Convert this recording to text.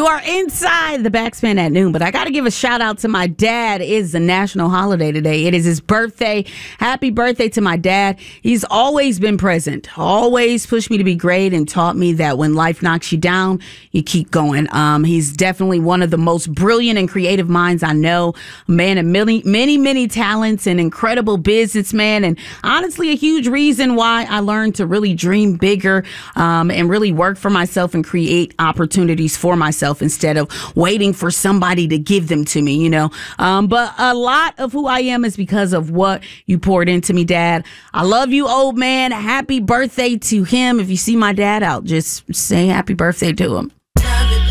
You are inside the Backspin at noon, but I got to give a shout out to my dad. It is a national holiday today. It is his birthday. Happy birthday to my dad. He's always been present, always pushed me to be great and taught me that when life knocks you down, you keep going. He's definitely one of the most brilliant and creative minds I know. A man of many talents, an incredible businessman, and honestly a huge reason why I learned to really dream bigger and really work for myself and create opportunities for myself instead of waiting for somebody to give them to me, But a lot of who I am is because of what you poured into me, Dad. I love you, old man. Happy birthday to him. If you see my dad out, just say happy birthday to him.